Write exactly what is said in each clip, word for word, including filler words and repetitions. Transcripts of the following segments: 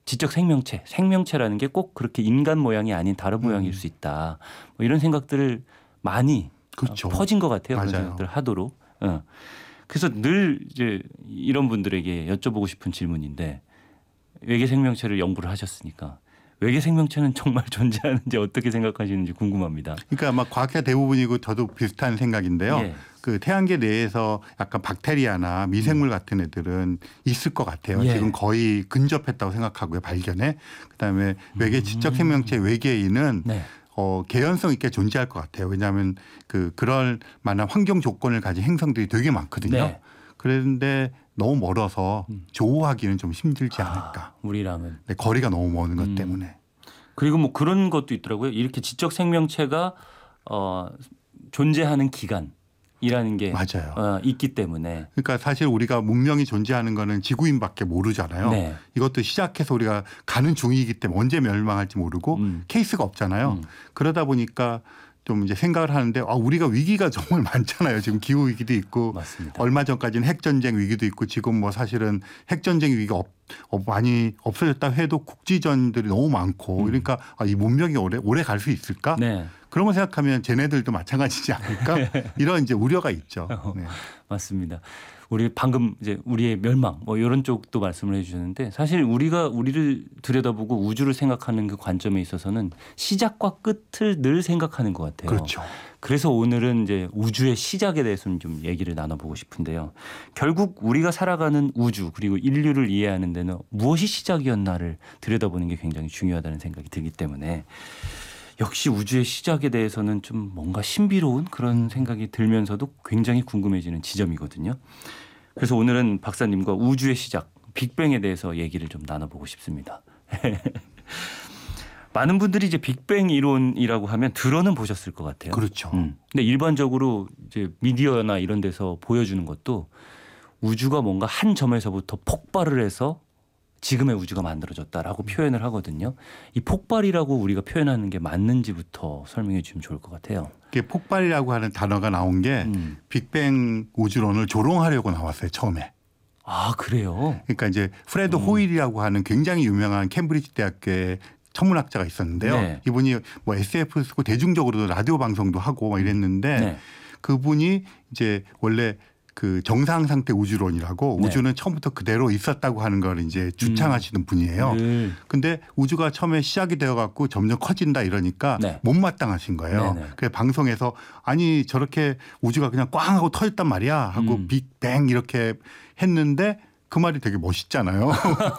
지적 생명체, 생명체라는 게 꼭 그렇게 인간 모양이 아닌 다른 모양일 음. 수 있다. 뭐 이런 생각들을 많이 그렇죠. 퍼진 것 같아요. 맞아요. 그런 생각들을 하도록. 어. 그래서 늘 이제 이런 분들에게 여쭤보고 싶은 질문인데 외계 생명체를 연구를 하셨으니까 외계 생명체는 정말 존재하는지 어떻게 생각하시는지 궁금합니다. 그러니까 아마 과학자 대부분이고 저도 비슷한 생각인데요. 예. 그 태양계 내에서 약간 박테리아나 미생물 음. 같은 애들은 있을 것 같아요. 예. 지금 거의 근접했다고 생각하고요. 발견에. 그다음에 외계 지적 생명체 외계인은 네. 어, 개연성 있게 존재할 것 같아요. 왜냐하면 그 그럴 만한 환경 조건을 가진 행성들이 되게 많거든요. 네. 그런데 너무 멀어서 음. 조우하기는 좀 힘들지 않을까. 아, 우리랑은. 네, 거리가 너무 먼 것 음. 때문에. 그리고 뭐 그런 것도 있더라고요. 이렇게 지적 생명체가 어, 존재하는 기간이라는 게 맞아요. 어, 있기 때문에. 그러니까 사실 우리가 문명이 존재하는 거는 지구인밖에 모르잖아요. 네. 이것도 시작해서 우리가 가는 중이기 때문에 언제 멸망할지 모르고 음. 케이스가 없잖아요. 음. 그러다 보니까 좀 이제 생각을 하는데 아, 우리가 위기가 정말 많잖아요. 지금 기후 위기도 있고 맞습니다. 얼마 전까지는 핵전쟁 위기도 있고 지금 뭐 사실은 핵전쟁 위기가 없, 어, 많이 없어졌다 해도 국지전들이 너무 많고 음. 그러니까 아, 이 문명이 오래 오래 갈 수 있을까? 네. 그런 거 생각하면 쟤네들도 마찬가지지 않을까? 이런 이제 우려가 있죠. 네. 맞습니다. 우리 방금 이제 우리의 멸망 뭐 이런 쪽도 말씀을 해주셨는데 사실 우리가 우리를 들여다보고 우주를 생각하는 그 관점에 있어서는 시작과 끝을 늘 생각하는 것 같아요. 그렇죠. 그래서 오늘은 이제 우주의 시작에 대해서 좀 얘기를 나눠보고 싶은데요. 결국 우리가 살아가는 우주 그리고 인류를 이해하는 데는 무엇이 시작이었나를 들여다보는 게 굉장히 중요하다는 생각이 들기 때문에 역시 우주의 시작에 대해서는 좀 뭔가 신비로운 그런 생각이 들면서도 굉장히 궁금해지는 지점이거든요. 그래서 오늘은 박사님과 우주의 시작, 빅뱅에 대해서 얘기를 좀 나눠보고 싶습니다. 많은 분들이 이제 빅뱅 이론이라고 하면 들어는 보셨을 것 같아요. 그렇죠. 음. 근데 일반적으로 이제 미디어나 이런 데서 보여주는 것도 우주가 뭔가 한 점에서부터 폭발을 해서 지금의 우주가 만들어졌다라고 표현을 하거든요. 이 폭발이라고 우리가 표현하는 게 맞는지부터 설명해 주시면 좋을 것 같아요. 이게 폭발이라고 하는 단어가 나온 게 음. 빅뱅 우주론을 조롱하려고 나왔어요. 처음에. 아 그래요? 그러니까 이제 프레드 음. 호일이라고 하는 굉장히 유명한 캠브리지 대학교의 천문학자가 있었는데요. 네. 이분이 뭐 에스에프 쓰고 대중적으로도 라디오 방송도 하고 막 이랬는데 네. 그분이 이제 원래 그 정상 상태 우주론이라고 네. 우주는 처음부터 그대로 있었다고 하는 걸 이제 주창하시는 분이에요. 네. 근데 우주가 처음에 시작이 되어 갖고 점점 커진다 이러니까 네. 못마땅하신 거예요. 네네. 그래서 방송에서 아니 저렇게 우주가 그냥 꽝 하고 터졌단 말이야 하고 음. 빅뱅 이렇게 했는데 그 말이 되게 멋있잖아요.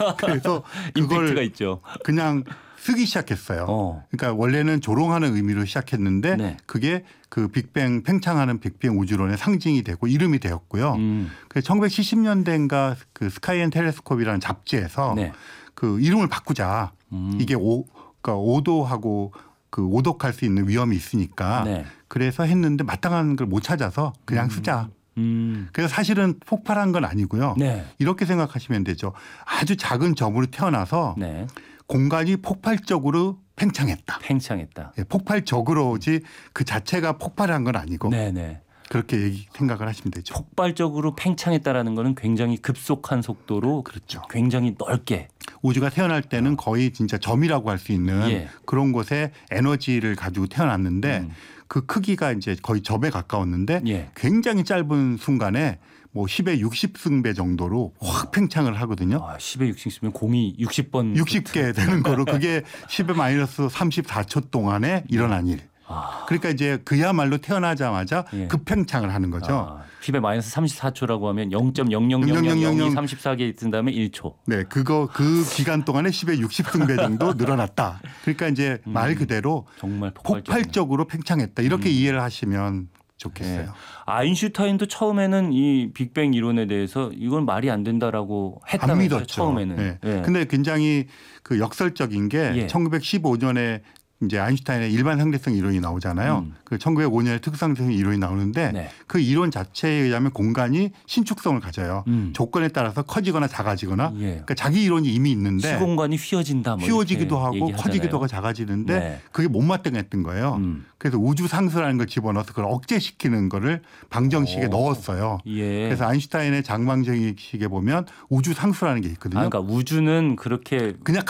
그래서 임팩트가 그걸 있죠. 그냥 쓰기 시작했어요. 어. 그러니까 원래는 조롱하는 의미로 시작했는데 네. 그게 그 빅뱅 팽창하는 빅뱅 우주론의 상징이 되고 이름이 되었고요. 음. 그래서 천구백칠십 년대인가 그 스카이 앤 텔레스콥이라는 잡지에서 네. 그 이름을 바꾸자. 음. 이게 오, 그러니까 오도하고 그 오독할 수 있는 위험이 있으니까 네. 그래서 했는데 마땅한 걸 못 찾아서 그냥 쓰자. 음. 그래서 사실은 폭발한 건 아니고요. 네. 이렇게 생각하시면 되죠. 아주 작은 점으로 태어나서 네. 공간이 폭발적으로 팽창했다. 팽창했다. 예, 폭발적으로지 그 자체가 폭발한 건 아니고 네네. 그렇게 얘기, 생각을 하시면 되죠. 폭발적으로 팽창했다라는 거는 굉장히 급속한 속도로 그렇죠. 굉장히 넓게. 우주가 태어날 때는 거의 진짜 점이라고 할 수 있는 예. 그런 곳에 에너지를 가지고 태어났는데 음. 그 크기가 이제 거의 점에 가까웠는데 예. 굉장히 짧은 순간에 뭐 십의 육십 승배 정도로 확 팽창을 하거든요. 아, 십에 육십 쓰면 공이 육십 번. 육십 개 되는 거로 그게 십의 마이너스 삼십사 초 동안에 일어난 일. 아. 그러니까 이제 그야말로 태어나자마자 예. 급팽창을 하는 거죠. 아, 십에 마이너스 삼십사 초라고 하면 영 점 영영영영영이 삼십사 개 뜬 다음에 일 초. 네, 그거 그 기간 동안에 십의 육십 승배 정도 늘어났다. 그러니까 이제 음. 말 그대로 정말 폭발적인. 폭발적으로 팽창했다. 이렇게 음. 이해를 하시면 좋겠어요. 네. 아인슈타인도 처음에는 이 빅뱅 이론에 대해서 이건 말이 안 된다라고 안 했다면서요. 믿었죠. 처음에는. 네. 예. 근데 굉장히 그 역설적인 게 예. 천구백십오 년에 이제 아인슈타인의 일반 상대성 이론이 나오잖아요. 음. 그 천구백오 년에 특수상대성 이론이 나오는데 네. 그 이론 자체에 의하면 공간이 신축성을 가져요. 음. 조건에 따라서 커지거나 작아지거나. 예. 그러니까 자기 이론이 이미 있는데 시공간이 휘어진다. 뭐 휘어지기도 이렇게 하고 얘기하잖아요. 커지기도 하고 작아지는데 네. 그게 못마땅했던 거예요. 음. 그래서 우주 상수라는 걸 집어넣어서 그걸 억제시키는 거를 방정식에 오. 넣었어요. 예. 그래서 아인슈타인의 장방정식에 보면 우주 상수라는 게 있거든요. 아, 그러니까 우주는 그렇게 그냥